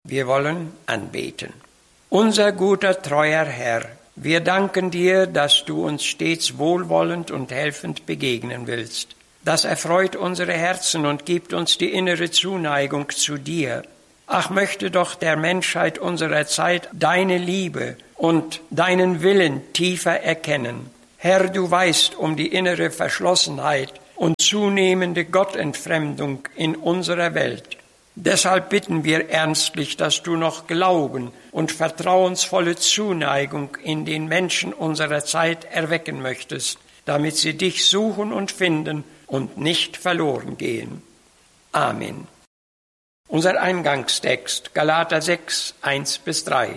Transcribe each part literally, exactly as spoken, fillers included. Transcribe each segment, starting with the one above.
Wir wollen anbeten. Unser guter, treuer Herr, wir danken dir, dass du uns stets wohlwollend und helfend begegnen willst. Das erfreut unsere Herzen und gibt uns die innere Zuneigung zu dir. Ach, möchte doch der Menschheit unserer Zeit deine Liebe und deinen Willen tiefer erkennen. Herr, du weißt um die innere Verschlossenheit und zunehmende Gottentfremdung in unserer Welt. Deshalb bitten wir ernstlich, dass du noch Glauben und vertrauensvolle Zuneigung in den Menschen unserer Zeit erwecken möchtest, damit sie dich suchen und finden und nicht verloren gehen. Amen. Unser Eingangstext, Galater sechs, eins bis drei.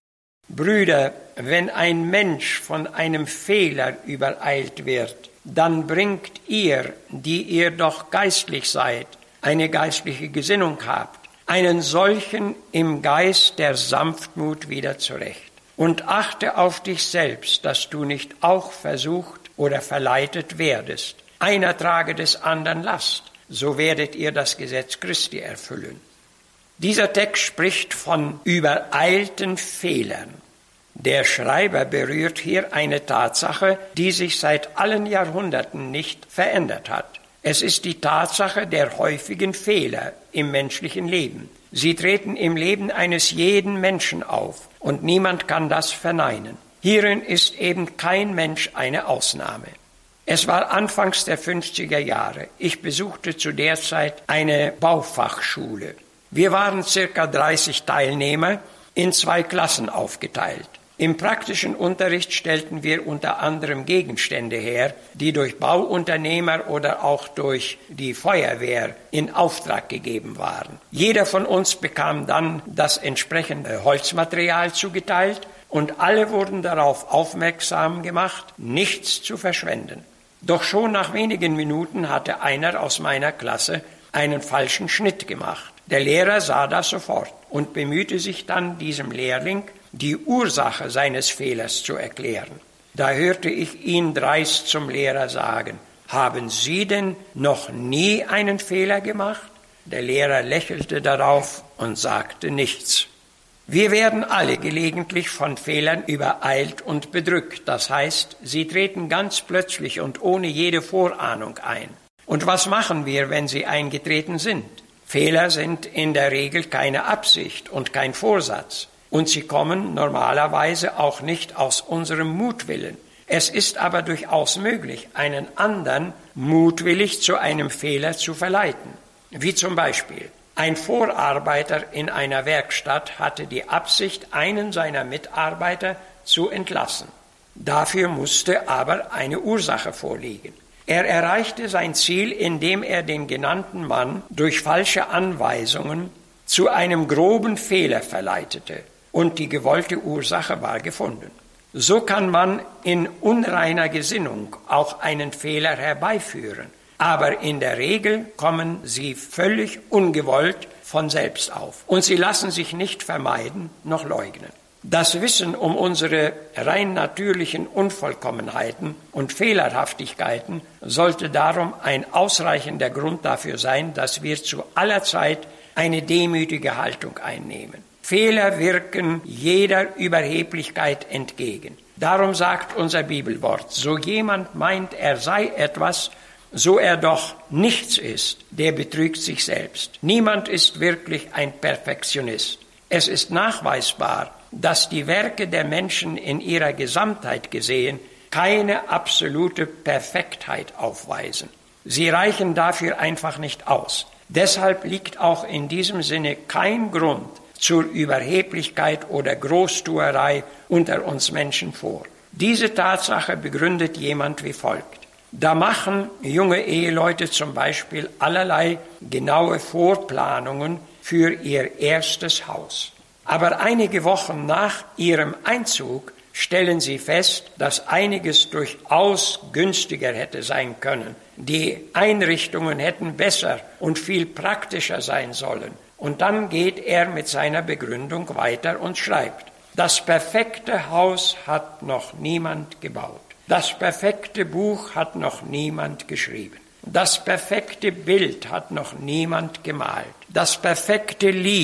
Brüder, wenn ein Mensch von einem Fehler übereilt wird, dann bringt ihr, die ihr doch geistlich seid, eine geistliche Gesinnung habt, einen solchen im Geist der Sanftmut wieder zurecht. Und achte auf dich selbst, dass du nicht auch versucht oder verleitet werdest. Einer trage des anderen Last, so werdet ihr das Gesetz Christi erfüllen. Dieser Text spricht von übereilten Fehlern. Der Schreiber berührt hier eine Tatsache, die sich seit allen Jahrhunderten nicht verändert hat. Es ist die Tatsache der häufigen Fehler im menschlichen Leben. Sie treten im Leben eines jeden Menschen auf und niemand kann das verneinen. Hierin ist eben kein Mensch eine Ausnahme. Es war anfangs der fünfziger Jahre. Ich besuchte zu der Zeit eine Baufachschule. Wir waren circa dreißig Teilnehmer in zwei Klassen aufgeteilt. Im praktischen Unterricht stellten wir unter anderem Gegenstände her, die durch Bauunternehmer oder auch durch die Feuerwehr in Auftrag gegeben waren. Jeder von uns bekam dann das entsprechende Holzmaterial zugeteilt und alle wurden darauf aufmerksam gemacht, nichts zu verschwenden. Doch schon nach wenigen Minuten hatte einer aus meiner Klasse einen falschen Schnitt gemacht. Der Lehrer sah das sofort und bemühte sich dann, diesem Lehrling die Ursache seines Fehlers zu erklären. Da hörte ich ihn dreist zum Lehrer sagen: Haben Sie denn noch nie einen Fehler gemacht? Der Lehrer lächelte darauf und sagte nichts. Wir werden alle gelegentlich von Fehlern übereilt und bedrückt. Das heißt, sie treten ganz plötzlich und ohne jede Vorahnung ein. Und was machen wir, wenn sie eingetreten sind? Fehler sind in der Regel keine Absicht und kein Vorsatz. Und sie kommen normalerweise auch nicht aus unserem Mutwillen. Es ist aber durchaus möglich, einen anderen mutwillig zu einem Fehler zu verleiten. Wie zum Beispiel: Ein Vorarbeiter in einer Werkstatt hatte die Absicht, einen seiner Mitarbeiter zu entlassen. Dafür musste aber eine Ursache vorliegen. Er erreichte sein Ziel, indem er den genannten Mann durch falsche Anweisungen zu einem groben Fehler verleitete. Und die gewollte Ursache war gefunden. So kann man in unreiner Gesinnung auch einen Fehler herbeiführen, aber in der Regel kommen sie völlig ungewollt von selbst auf und sie lassen sich nicht vermeiden noch leugnen. Das Wissen um unsere rein natürlichen Unvollkommenheiten und Fehlerhaftigkeiten sollte darum ein ausreichender Grund dafür sein, dass wir zu aller Zeit eine demütige Haltung einnehmen. Fehler wirken jeder Überheblichkeit entgegen. Darum sagt unser Bibelwort: So jemand meint, er sei etwas, so er doch nichts ist, der betrügt sich selbst. Niemand ist wirklich ein Perfektionist. Es ist nachweisbar, dass die Werke der Menschen in ihrer Gesamtheit gesehen keine absolute Perfektheit aufweisen. Sie reichen dafür einfach nicht aus. Deshalb liegt auch in diesem Sinne kein Grund zur Überheblichkeit oder Großtuerei unter uns Menschen vor. Diese Tatsache begründet jemand wie folgt: Da machen junge Eheleute zum Beispiel allerlei genaue Vorplanungen für ihr erstes Haus. Aber einige Wochen nach ihrem Einzug stellen sie fest, dass einiges durchaus günstiger hätte sein können. Die Einrichtungen hätten besser und viel praktischer sein sollen. Und dann geht er mit seiner Begründung weiter und schreibt: Das perfekte Haus hat noch niemand gebaut. Das perfekte Buch hat noch niemand geschrieben. Das perfekte Bild hat noch niemand gemalt. Das perfekte Lied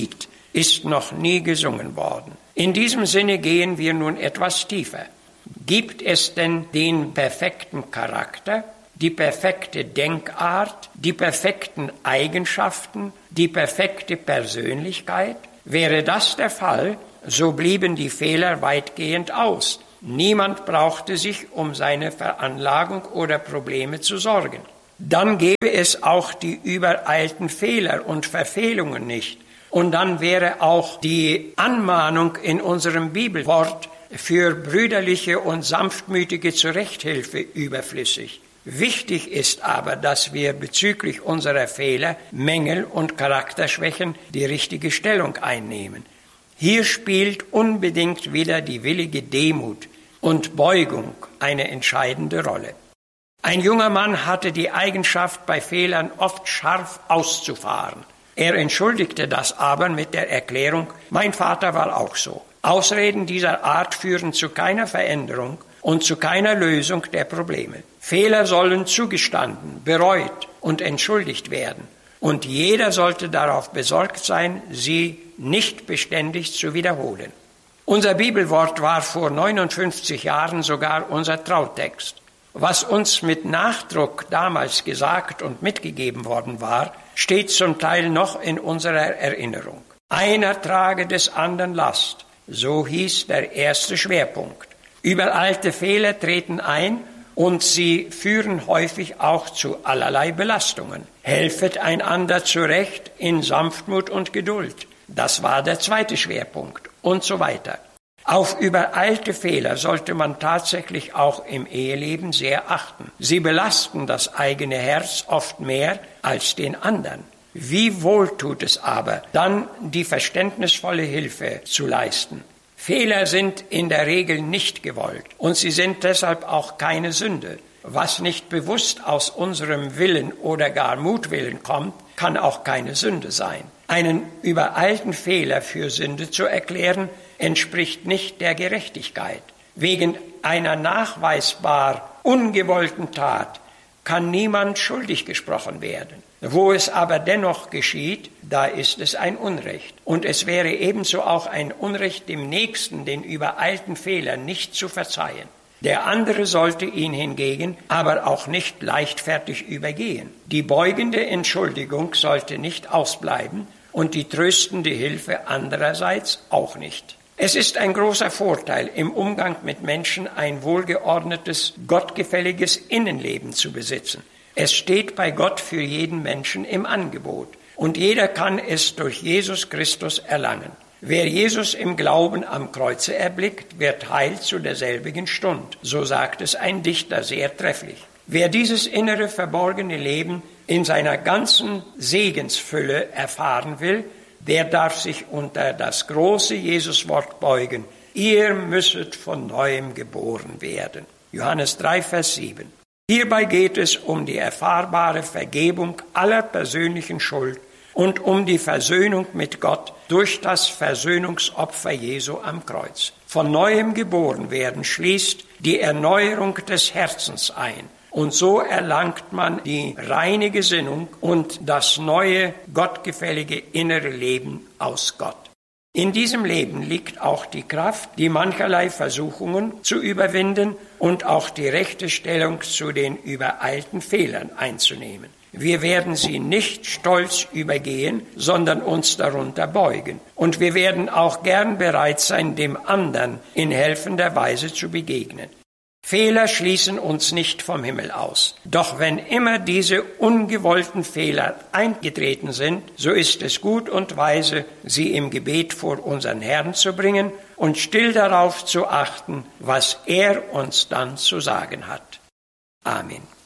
ist noch nie gesungen worden. In diesem Sinne gehen wir nun etwas tiefer. Gibt es denn den perfekten Charakter, die perfekte Denkart, die perfekten Eigenschaften, die perfekte Persönlichkeit? Wäre das der Fall, so blieben die Fehler weitgehend aus. Niemand brauchte sich um seine Veranlagung oder Probleme zu sorgen. Dann gäbe es auch die übereilten Fehler und Verfehlungen nicht. Und dann wäre auch die Anmahnung in unserem Bibelwort für brüderliche und sanftmütige Zurechthilfe überflüssig. Wichtig ist aber, dass wir bezüglich unserer Fehler, Mängel und Charakterschwächen die richtige Stellung einnehmen. Hier spielt unbedingt wieder die willige Demut und Beugung eine entscheidende Rolle. Ein junger Mann hatte die Eigenschaft, bei Fehlern oft scharf auszufahren. Er entschuldigte das aber mit der Erklärung, mein Vater war auch so. Ausreden dieser Art führen zu keiner Veränderung und zu keiner Lösung der Probleme. Fehler sollen zugestanden, bereut und entschuldigt werden. Und jeder sollte darauf besorgt sein, sie nicht beständig zu wiederholen. Unser Bibelwort war vor neunundfünfzig Jahren sogar unser Trautext. Was uns mit Nachdruck damals gesagt und mitgegeben worden war, steht zum Teil noch in unserer Erinnerung. Einer trage des anderen Last, so hieß der erste Schwerpunkt. Übereilte Fehler treten ein und sie führen häufig auch zu allerlei Belastungen. Helfet einander zurecht in Sanftmut und Geduld. Das war der zweite Schwerpunkt und so weiter. Auf übereilte Fehler sollte man tatsächlich auch im Eheleben sehr achten. Sie belasten das eigene Herz oft mehr als den anderen. Wie wohl tut es aber, dann die verständnisvolle Hilfe zu leisten. Fehler sind in der Regel nicht gewollt und sie sind deshalb auch keine Sünde. Was nicht bewusst aus unserem Willen oder gar Mutwillen kommt, kann auch keine Sünde sein. Einen übereilten Fehler für Sünde zu erklären, entspricht nicht der Gerechtigkeit. Wegen einer nachweisbar ungewollten Tat kann niemand schuldig gesprochen werden. Wo es aber dennoch geschieht, da ist es ein Unrecht. Und es wäre ebenso auch ein Unrecht, dem Nächsten den übereilten Fehler nicht zu verzeihen. Der andere sollte ihn hingegen aber auch nicht leichtfertig übergehen. Die beugende Entschuldigung sollte nicht ausbleiben und die tröstende Hilfe andererseits auch nicht. Es ist ein großer Vorteil, im Umgang mit Menschen ein wohlgeordnetes, gottgefälliges Innenleben zu besitzen. Es steht bei Gott für jeden Menschen im Angebot und jeder kann es durch Jesus Christus erlangen. Wer Jesus im Glauben am Kreuze erblickt, wird heil zu derselbigen Stund, so sagt es ein Dichter sehr trefflich. Wer dieses innere verborgene Leben in seiner ganzen Segensfülle erfahren will, der darf sich unter das große Jesuswort beugen. Ihr müsset von Neuem geboren werden. Johannes drei, Vers sieben. Hierbei geht es um die erfahrbare Vergebung aller persönlichen Schuld und um die Versöhnung mit Gott durch das Versöhnungsopfer Jesu am Kreuz. Von Neuem geboren werden schließt die Erneuerung des Herzens ein. Und so erlangt man die reine Gesinnung und das neue, gottgefällige innere Leben aus Gott. In diesem Leben liegt auch die Kraft, die mancherlei Versuchungen zu überwinden und auch die rechte Stellung zu den übereilten Fehlern einzunehmen. Wir werden sie nicht stolz übergehen, sondern uns darunter beugen. Und wir werden auch gern bereit sein, dem anderen in helfender Weise zu begegnen. Fehler schließen uns nicht vom Himmel aus. Doch wenn immer diese ungewollten Fehler eingetreten sind, so ist es gut und weise, sie im Gebet vor unseren Herrn zu bringen und still darauf zu achten, was er uns dann zu sagen hat. Amen.